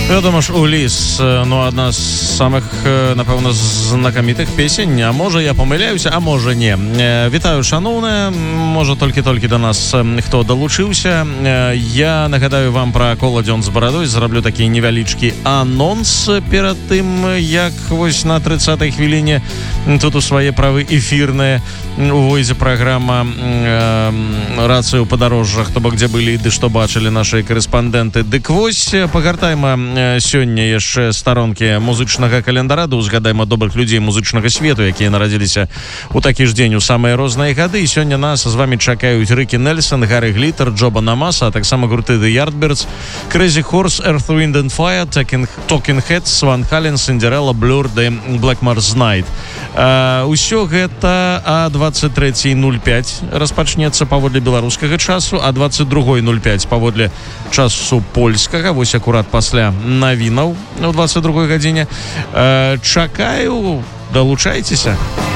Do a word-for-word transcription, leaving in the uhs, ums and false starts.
Вядома ж, Уліс, ну, одна з самих, напевно, знакамітых песень, а можа я памыляюся, а можа не. Вітаю, шаноўныя, можа толькі-толькі да нас хто далучыўся. Я нагадаю вам пра кола дзён з барадой, зраблю такі невялічкі анонс перад тым, як вось на трыццатай хвіліне тут у свае правы эфірныя увойдзе праграма «Рацыя ў падарожжах», то бок дзе былі ды што бачылі нашы корэспандэнты. Дык вось, пагартайма сёння яшчэ старонкі музычнага календара, да узгадайма добрых людзей музычнага свету, якія нарадзіліся у такі ж дзень у самыя розныя гады. І сёння нас з вамі чакаюць Рыкі Нельсон, Гаррі Глітер, Джо Бонамаса, а таксама гурты The Yardbirds, Crazy Horse, Earth, Wind and Fire, Talking Heads, Van Halen, Cinderella, Blur, The Black Mars Night. Uh, усё гэта а двадцать третьей ноль пять распачнецца паводле беларускага часу, а двадцать другой ноль пять паводле часу польскага, вось акурат пасля навінаў у двадцать другой гадзіне. Uh, чакаю, далучайцеся.